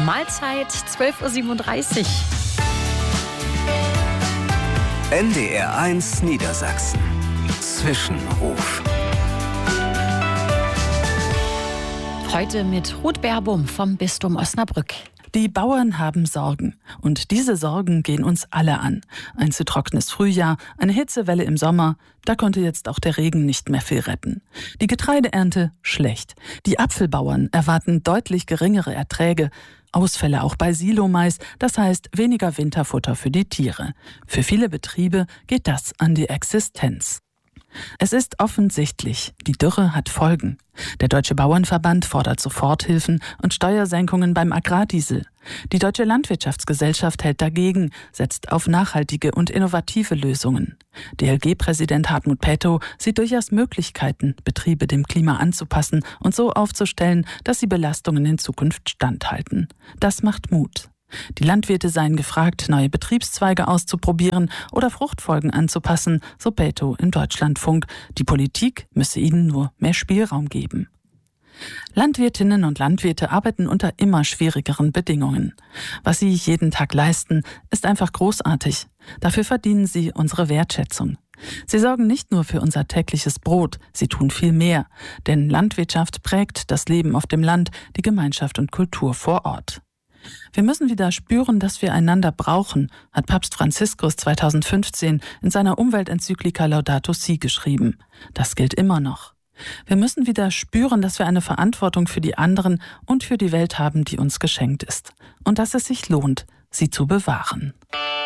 Mahlzeit 12:37 Uhr. NDR1 Niedersachsen. Zwischenruf. Heute mit Ruth Berbum vom Bistum Osnabrück. Die Bauern haben Sorgen. Und diese Sorgen gehen uns alle an. Ein zu trockenes Frühjahr, eine Hitzewelle im Sommer. Da konnte jetzt auch der Regen nicht mehr viel retten. Die Getreideernte schlecht. Die Apfelbauern erwarten deutlich geringere Erträge. Ausfälle auch bei Silomais, das heißt weniger Winterfutter für die Tiere. Für viele Betriebe geht das an die Existenz. Es ist offensichtlich, die Dürre hat Folgen. Der Deutsche Bauernverband fordert Soforthilfen und Steuersenkungen beim Agrardiesel. Die Deutsche Landwirtschaftsgesellschaft hält dagegen, setzt auf nachhaltige und innovative Lösungen. DLG-Präsident Hartmut Petto sieht durchaus Möglichkeiten, Betriebe dem Klima anzupassen und so aufzustellen, dass sie Belastungen in Zukunft standhalten. Das macht Mut. Die Landwirte seien gefragt, neue Betriebszweige auszuprobieren oder Fruchtfolgen anzupassen, so Petto im Deutschlandfunk. Die Politik müsse ihnen nur mehr Spielraum geben. Landwirtinnen und Landwirte arbeiten unter immer schwierigeren Bedingungen. Was sie jeden Tag leisten, ist einfach großartig. Dafür verdienen sie unsere Wertschätzung. Sie sorgen nicht nur für unser tägliches Brot, sie tun viel mehr. Denn Landwirtschaft prägt das Leben auf dem Land, die Gemeinschaft und Kultur vor Ort. Wir müssen wieder spüren, dass wir einander brauchen, hat Papst Franziskus 2015 in seiner Umweltenzyklika Laudato Si geschrieben. Das gilt immer noch. Wir müssen wieder spüren, dass wir eine Verantwortung für die anderen und für die Welt haben, die uns geschenkt ist. Und dass es sich lohnt, sie zu bewahren.